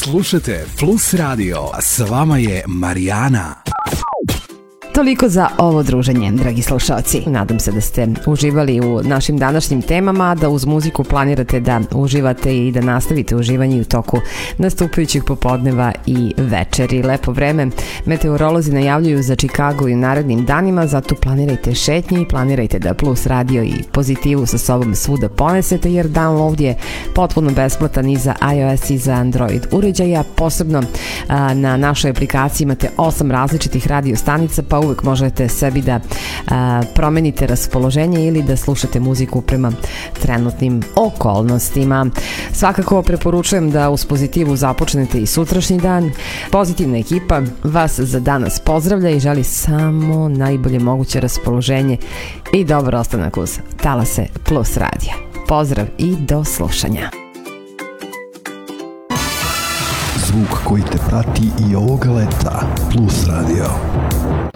Slušajte Plus Radio, s vama je Marijana. Toliko za ovo druženje, dragi slušalci. Nadam se da ste uživali u našim današnjim temama, da uz muziku planirate da uživate i da nastavite uživanje u toku nastupajućih popodneva i večeri. Lepo vreme meteorolozi najavljuju za Chicago i u narednim danima, zato planirajte šetnje i planirajte da Plus Radio i pozitivu sa sobom svuda ponesete, jer download je potpuno besplatan i za iOS i za Android uređaja. Posebno na našoj aplikaciji imate 8 različitih radio stanica, pa uvek možete sebi da promenite raspoloženje ili da slušate muziku prema trenutnim okolnostima. Svakako preporučujem da uz pozitivu započnete i sutrašnji dan. Pozitivna ekipa vas za danas pozdravlja i želi samo najbolje moguće raspoloženje i dobar ostanak uz talase Plus radija. Pozdrav i do slušanja. Zvuk koji te prati i ovoga leta. Plus Radio.